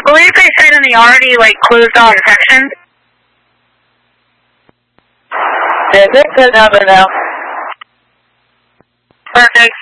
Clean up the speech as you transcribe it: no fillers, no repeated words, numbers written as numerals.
believe they said in the already, like, closed all sections. Yeah, they said nothing now. Perfect.